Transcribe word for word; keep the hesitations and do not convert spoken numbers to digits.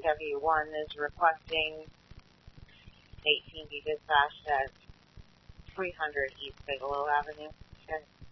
W one is requesting eighteen be dispatched at three hundred East Bigelow Avenue. Okay.